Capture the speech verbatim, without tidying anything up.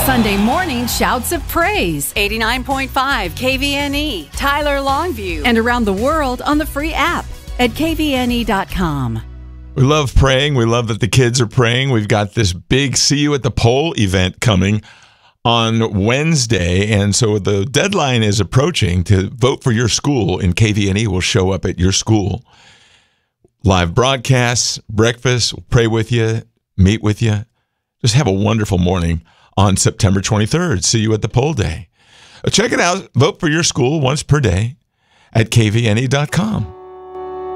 Sunday morning shouts of praise. eighty-nine point five K V N E, Tyler Longview. And around the world on the free app at K V N E dot com. We love praying. We love that the kids are praying. We've got this big See You at the Pole event coming on Wednesday. And so the deadline is approaching to vote for your school, and K V N E will show up at your school. Live broadcasts, breakfast, we'll pray with you, meet with you. Just have a wonderful morning on September twenty-third. See you at the poll day. Check it out. Vote for your school once per day at K V N E dot com.